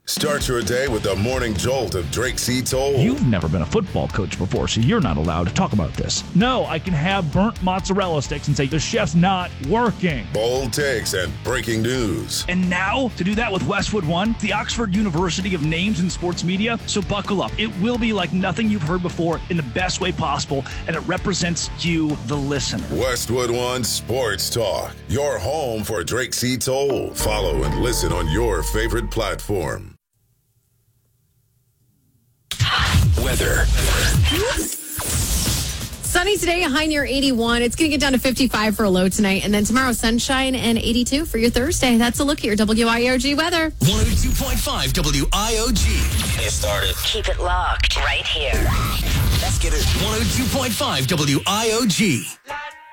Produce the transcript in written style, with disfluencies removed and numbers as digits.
Start your day with the morning jolt of Drake C. Toll. You've never been a football coach before, so you're not allowed to talk about this. No, I can have burnt mozzarella sticks and say the chef's not working. Bold takes and breaking news. And now, to do that with Westwood One, the Oxford University of names in sports media. So buckle up. It will be like nothing you've heard before in the best way possible, and it represents you, the listener. Westwood One Sports Talk. Your home for Drake C. Toll. Follow and listen on your favorite platform. Weather. Sunny today, a high near 81. It's going to get down to 55 for a low tonight. And then tomorrow, sunshine and 82 for your Thursday. That's a look at your WIOG weather. 102.5 WIOG. Get started. Keep it locked right here. Let's get it. 102.5 WIOG.